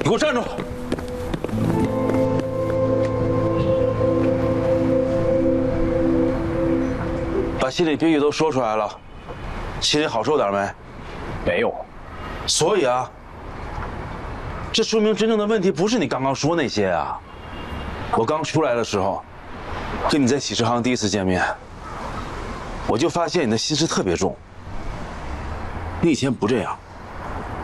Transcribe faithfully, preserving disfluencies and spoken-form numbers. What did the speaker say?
给我站住！把心里憋屈都说出来了，心里好受点没？ 没有。 所以啊，这说明真正的问题不是你刚刚说那些啊。我刚出来的时候，跟你在喜事行第一次见面，我就发现你的心事特别重。你以前不这样。